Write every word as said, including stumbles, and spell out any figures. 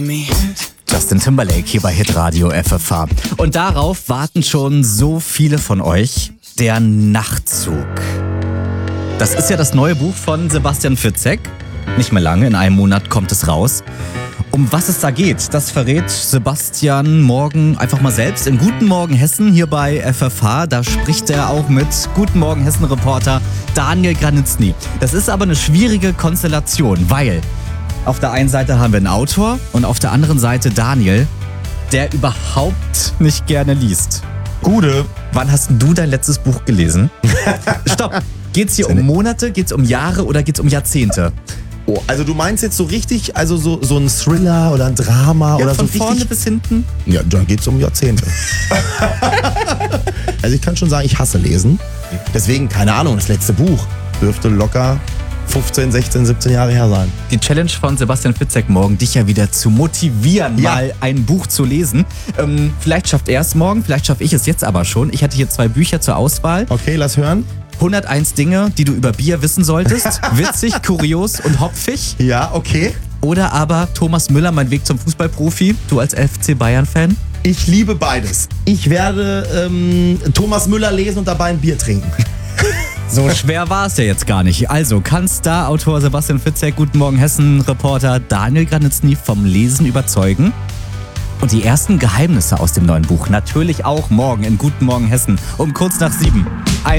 Justin Timberlake hier bei Hitradio F F H. Und darauf warten schon so viele von euch. Der Nachtzug. Das ist ja das neue Buch von Sebastian Fitzek. Nicht mehr lange, in einem Monat kommt es raus. Um was es da geht, das verrät Sebastian morgen einfach mal selbst in Guten Morgen Hessen hier bei F F H. Da spricht er auch mit Guten Morgen Hessen-Reporter Daniel Granitzny. Das ist aber eine schwierige Konstellation, weil auf der einen Seite haben wir einen Autor und auf der anderen Seite Daniel, der überhaupt nicht gerne liest. Gude. Wann hast denn du dein letztes Buch gelesen? Stopp. Geht's hier um Monate, geht's um Jahre oder geht's um Jahrzehnte? Oh, also du meinst jetzt so richtig, also so, so ein Thriller oder ein Drama Ja, oder von so vorne richtig? bis hinten? Ja, da geht's um Jahrzehnte. Also ich kann schon sagen, ich hasse Lesen. Deswegen, keine Ahnung, das letzte Buch dürfte locker fünfzehn, sechzehn, siebzehn Jahre her sein. Die Challenge von Sebastian Fitzek morgen, dich ja wieder zu motivieren, Ja. mal ein Buch zu lesen. Ähm, vielleicht schafft er es morgen, vielleicht schaffe ich es jetzt aber schon. Ich hatte hier zwei Bücher zur Auswahl. Okay, lass hören. hunderteins Dinge, die du über Bier wissen solltest. Witzig, kurios und hopfig. Ja, okay. Oder aber Thomas Müller, mein Weg zum Fußballprofi. Du als F C Bayern-Fan. Ich liebe beides. Ich werde ähm, Thomas Müller lesen und dabei ein Bier trinken. So schwer war es ja jetzt gar nicht. Also kann Star-Autor Sebastian Fitzek, Guten Morgen Hessen-Reporter Daniel Granitzny vom Lesen überzeugen? Und die ersten Geheimnisse aus dem neuen Buch natürlich auch morgen in Guten Morgen Hessen um kurz nach sieben. Ein